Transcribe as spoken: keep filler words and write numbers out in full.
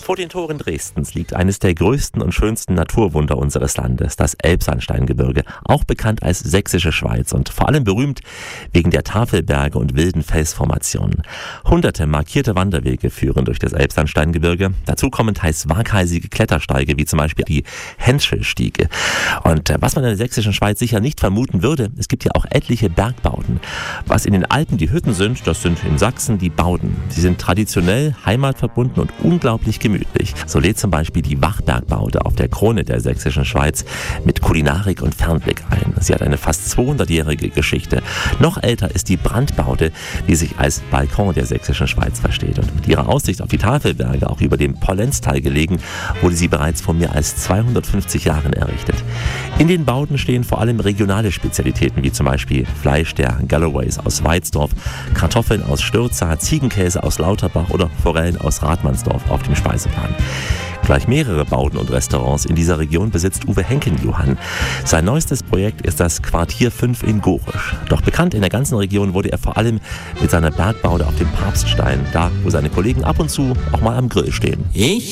Vor den Toren Dresdens liegt eines der größten und schönsten Naturwunder unseres Landes, das Elbsandsteingebirge, auch bekannt als Sächsische Schweiz und vor allem berühmt wegen der Tafelberge und wilden Felsformationen. Hunderte markierte Wanderwege führen durch das Elbsandsteingebirge. Dazu kommen teils waghalsige Klettersteige, wie zum Beispiel die Henschelstiege. Und äh, was man in der Sächsischen Schweiz sicher nicht vermuten würde, es gibt hier auch etliche Bergbauten. Was in den Alpen die Hütten sind, das sind in Sachsen die Bauden. Sie sind traditionell, heimatverbunden und unglaublich gemütlich. So lädt zum Beispiel die Wachbergbaude auf der Krone der Sächsischen Schweiz mit Kulinarik und Fernblick ein. Sie hat eine fast zweihundertjährige Geschichte. Noch älter ist die Brandbaude, die sich als Balkon der Sächsischen Schweiz versteht. Und mit ihrer Aussicht auf die Tafelberge, auch über dem Pollenztal gelegen, wurde sie bereits vor mehr als zweihundertfünfzig Jahren errichtet. In den Bauten stehen vor allem regionale Spezialitäten, wie zum Beispiel Fleisch der Galloways aus Weizdorf, Kartoffeln aus Stürza, Ziegenkäse aus Lauterbach oder Forellen aus Rathmannsdorf auf dem Speiseplan. Gleich mehrere Bauten und Restaurants in dieser Region besitzt Uwe Henken-Johann. Sein neuestes Projekt ist das Quartier fünf in Gorisch. Doch bekannt in der ganzen Region wurde er vor allem mit seiner Bergbaude auf dem Papststein, da wo seine Kollegen ab und zu auch mal am Grill stehen. Ich